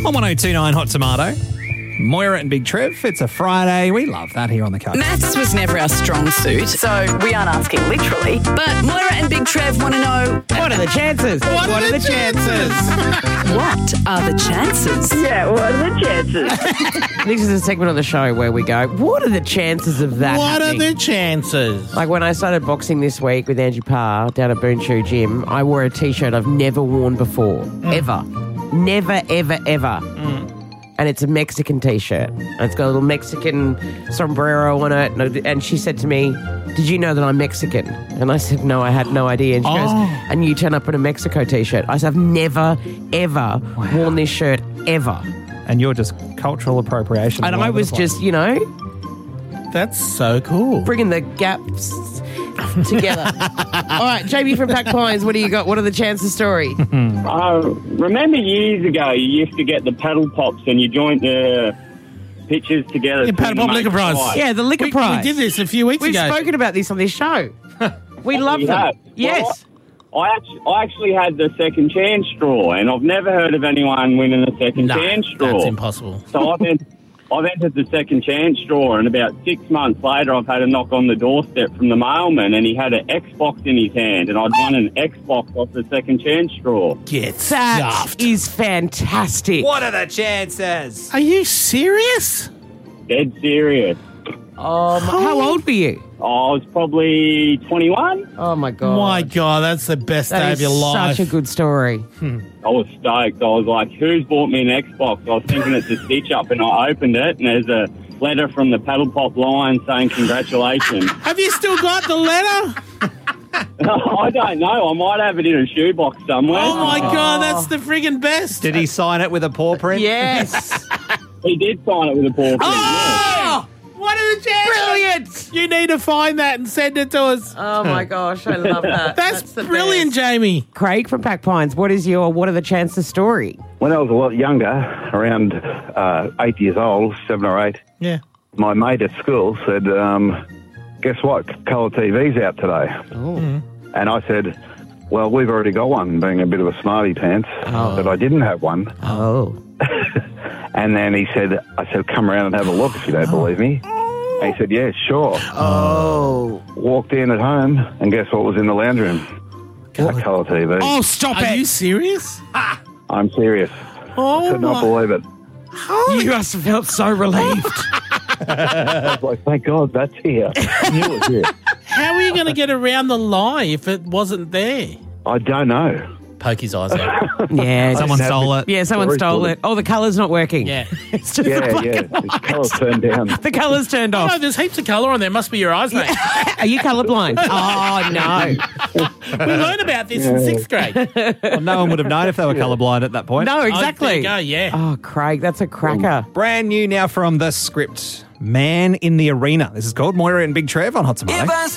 On 1029 Hot Tomato. Moira and Big Trev. It's a Friday. We love that here on the coast. Maths was never our strong suit, so we aren't asking literally. But Moira and Big Trev want to know... What are the chances? What are the chances? What are the chances? Yeah, what are the chances? This is a segment on the show where we go, what are the chances of that What happening? are the chances? Like when I started boxing this week with Angie Parr down at Boonshoe Gym, I wore a T-shirt I've never worn before. Ever. Never, ever, ever. And it's a Mexican T-shirt. And it's got a little Mexican sombrero on it. And she said to me, did you know that I'm Mexican? And I said, no, I had no idea. And she goes, and you turn up in a Mexico T-shirt. I said, I've never, ever worn this shirt, ever. And you're just cultural appropriation. And all I over was the place. just, you know, That's so cool. bringing the gaps together. All right, Jamie from Pack Pines, what do you got? What are the chances story? Remember years ago, you used to get the paddle pops and you joined the pictures together. Yeah, paddle pop liquor prize. Yeah, the liquor prize. We did this a few weeks We've ago. spoken about this on this show. We love you them. have? Yes. I actually had the second chance straw, and I've never heard of anyone winning the second chance straw. That's impossible. So I've entered the second chance straw, and about 6 months later, I've had a knock on the doorstep from the mailman, and he had an Xbox in his hand, and I'd won an Xbox off the second chance straw. Get That stuffed. is fantastic. What are the chances? Are you serious? Dead serious. How old were you? I was probably 21. Oh, my God. My God, that's the best day That of is your life. such a good story. I was stoked. I was like, who's bought me an Xbox? I was thinking it's a stitch up, and I opened it, and there's a letter from the Paddle Pop line saying congratulations. Have you still got the letter? I don't know. I might have it in a shoebox somewhere. Oh, my God, that's the friggin' best. Did he sign it with a paw print? Yes. He did sign it with a paw print. Oh! What are the chances? Brilliant. You need to find that and send it to us. Oh, my gosh. I love that. That's the brilliant, best. Jamie. Craig from Pack Pines, what are the chances story? When I was a lot younger, around 8 years old, 7 or 8, Yeah. my mate at school said, guess what? Colour TV's out today. And I said, well, we've already got one, being a bit of a smarty pants, but I didn't have one. Oh. And then I said, come around and have a look if you don't believe me. And he said, yeah, sure. Oh. Walked in at home, and guess what was in the lounge room? A colour TV. Oh, stop Are you serious? I'm serious. Oh, Could not believe it. You must have felt so relieved. I was like, thank God that's here. I knew it was here. How are you going to get around the lie if it wasn't there? I don't know. Poke his eyes out. Yeah. Someone stole it. Yeah, someone stole it. Oh, the colour's not working. Yeah. It's just Yeah, black yeah. and white. The colour's turned down. The colour's turned Oh, off. no, there's heaps of colour on there. Must be your eyes, mate. Are you colourblind? Oh, no. We learned about this in 6th grade. Well, no one would have known if they were colourblind at that point. No, Oh, there exactly. you go, yeah. Oh, Craig, that's a cracker. Brand new now from The Script. Man in the Arena. This is called Moira and Big Trev on Hot Tomato.